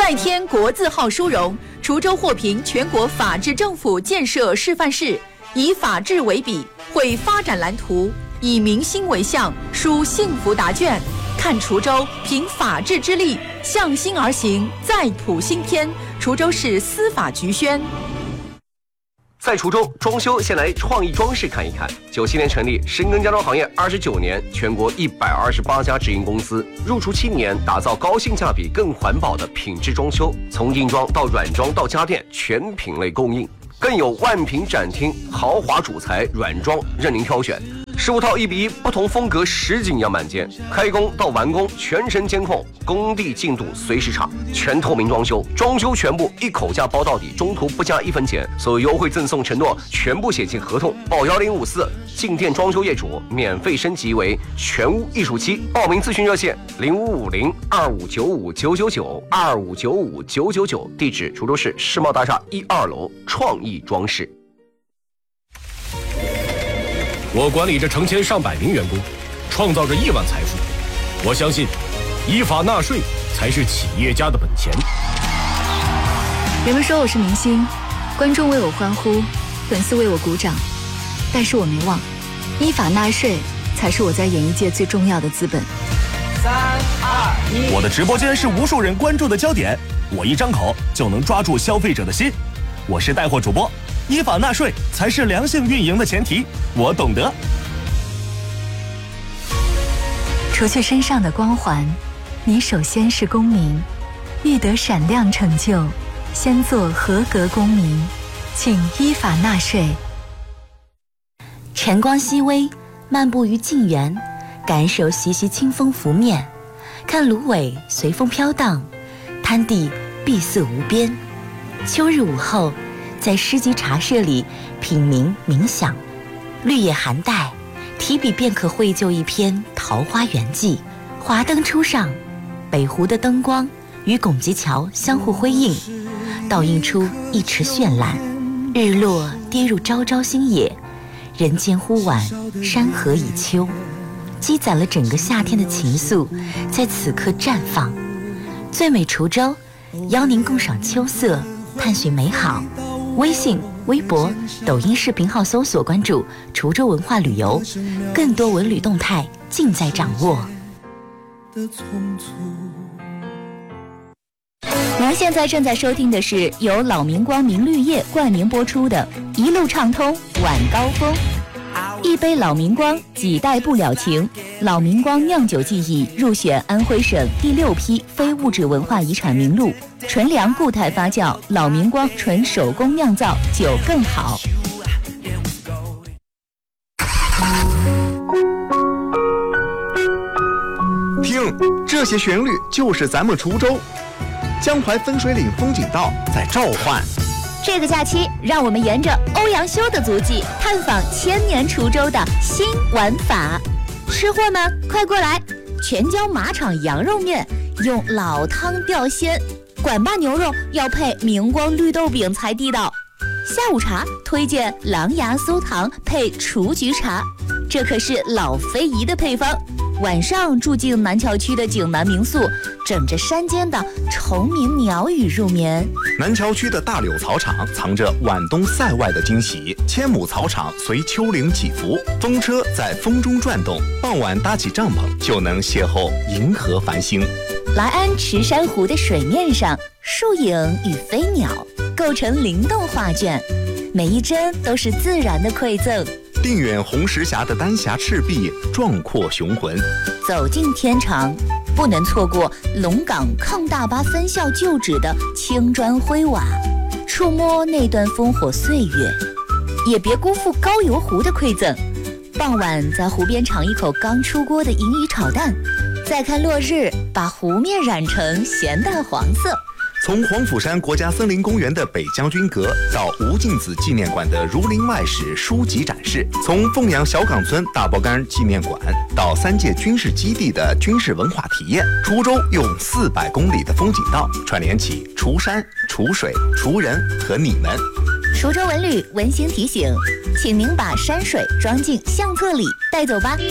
再添国字号殊荣，滁州获评全国法治政府建设示范市，以法治为笔，绘发展蓝图，以民心为向，书幸福答卷。看滁州凭法治之力，向心而行，再谱新篇。滁州市司法局宣。 在滁州装修，先来创意装饰看一看。97年成立，深耕家装行业29年，全国128家直营公司，入驻7年，打造高性价比、更环保的品质装修，从硬装到软装到家电，全品类供应。更有万品展厅，豪华主材软装任您挑选。15套1:1，不同风格实景样板间，开工到完工全程监控，工地进度随时查，全透明装修，装修全部一口价包到底，中途不加1分钱，所有优惠赠送承诺全部写进合同，报1054，进店装修业主免费升级为全屋艺术漆。报名咨询热线0550-2595-999，2595-999，地址滁州市世贸大厦1、2楼创意装饰。 我管理着成千上百名员工，创造着亿万财富。我相信，依法纳税才是企业家的本钱。 人们说我是明星，观众为我欢呼，粉丝为我鼓掌，但是我没忘，依法纳税才是我在演艺界最重要的资本。 3、2、1， 我的直播间是无数人关注的焦点，我一张口就能抓住消费者的心。我是带货主播，依法纳税才是良性运营的前提，我懂得。 除去身上的光环，你首先是公民，欲得闪亮成就，先做合格公民，请依法纳税。 晨光熹微，漫步于静园，感受习习清风拂面，看芦苇随风飘荡，滩地碧色无边。秋日午后，在诗集茶社里品茗冥想，绿叶含带，提笔便可绘就一篇《桃花源记》。华灯初上，北湖的灯光与拱极桥相互辉映，倒映出一池绚烂。日落跌入朝朝星野，人间忽晚，山河已秋，积攒了整个夏天的情愫，在此刻绽放。最美滁州，邀您共赏秋色，探寻美好。微信、微博、抖音视频号搜索关注滁州文化旅游，更多文旅动态尽在掌握。 您现在正在收听的是由老明光明绿业冠名播出的《一路畅通晚高峰》。一杯老明光，几代不了情。老明光酿酒技艺入选安徽省第6批非物质文化遗产名录。纯粮固态发酵，老明光纯手工酿造，酒更好。 听，这些旋律就是咱们滁州。江淮分水岭风景道在召唤。 这个假期，让我们沿着欧阳修的足迹，探访千年滁州的新玩法。吃货们，快过来！全椒马场羊肉面用老汤吊鲜，管坝牛肉要配明光绿豆饼才地道。下午茶推荐狼牙酥糖配雏菊茶，这可是老非遗的配方。晚上住进南桥区的景南民宿，枕着山间的虫鸣鸟语入眠。 南桥区的大柳草场藏着皖东塞外的惊喜，千亩草场随丘陵起伏，风车在风中转动，傍晚搭起帐篷就能邂逅银河繁星。 来安池珊瑚的水面上，树影与飞鸟构成灵动画卷，每一帧都是自然的馈赠。 定远红石峡的丹霞赤壁，壮阔雄浑。 走进天长，不能错过龙岗抗大巴分校旧址的青砖灰瓦，触摸那段烽火岁月，也别辜负高邮湖的馈赠。傍晚在湖边尝一口刚出锅的银鱼炒蛋，再看落日，把湖面染成咸淡黄色。 从黄甫山国家森林公园的北将军阁到吴敬梓纪念馆的儒林外史书籍展示，从凤阳小岗村大包干纪念馆到3届军事基地的军事文化体验，滁州用400公里的风景道串联起滁山、滁水、滁人和你们。 滁州文旅温馨提醒，请您把山水装进相册里带走吧。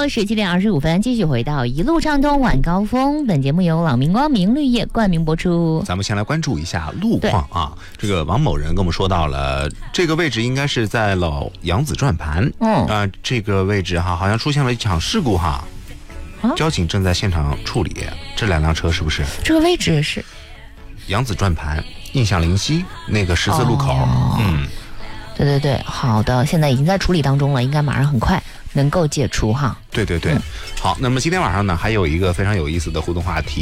17点25分，继续回到一路畅通晚高峰。本节目由朗明光明绿业冠名播出。 咱们先来关注一下路况啊。这个王某人跟我们说到了，这个位置应该是在老扬子转盘。这个位置哈，好像出现了一场事故哈。交警正在现场处理这2辆车，是不是？ 这个位置是扬子转盘、印象灵溪那个十字路口。 对，好的，现在已经在处理当中了，应该马上很快能够解除哈。 对，好，那么今天晚上呢，还有一个非常有意思的互动话题。